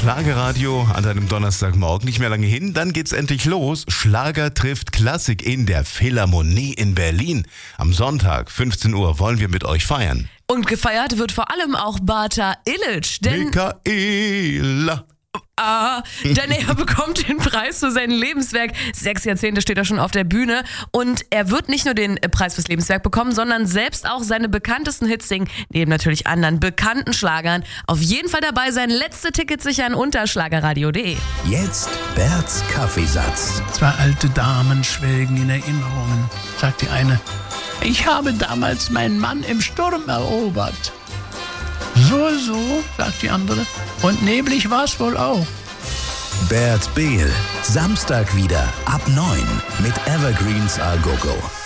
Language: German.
Schlagerradio an deinem Donnerstagmorgen, nicht mehr lange hin, dann geht's endlich los. Schlager trifft Klassik in der Philharmonie in Berlin. Am Sonntag, 15 Uhr, wollen wir mit euch feiern. Und gefeiert wird vor allem auch Bata Illich, denn Michaela. Denn er bekommt den Preis für sein Lebenswerk. 6 Jahrzehnte steht er schon auf der Bühne. Und er wird nicht nur den Preis fürs Lebenswerk bekommen, sondern selbst auch seine bekanntesten Hits singen, neben natürlich anderen bekannten Schlagern. Auf jeden Fall dabei sein. Letzte Tickets sichern unter schlagerradio.de. Jetzt Berts Kaffeesatz. 2 alte Damen schwelgen in Erinnerungen, sagt die eine. Ich habe damals meinen Mann im Sturm erobert. So, sagt die andere. Und neblig war es wohl auch. Bert Behl, Samstag wieder ab 9 mit Evergreens A Go Go.